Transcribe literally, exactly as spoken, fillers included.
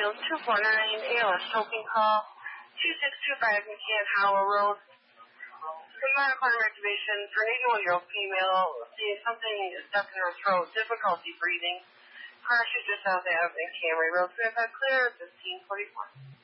Daniels, two four nine, A L S token call, two six two five McCann Howell Road. Medical activation for an eighty-one-year-old female, seeing something stuck in her throat, difficulty breathing. Car should just south of in Camry Road, three five clear, fifteen forty-four.